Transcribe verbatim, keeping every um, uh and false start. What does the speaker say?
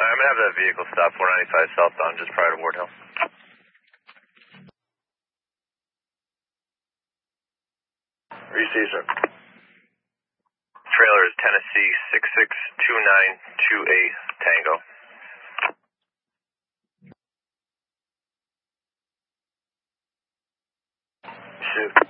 I'm going to have that vehicle stop four ninety-five southbound just prior to Ward Hill. Receive, sir. Trailer is Tennessee six six two nine two eight Tango. Shoot.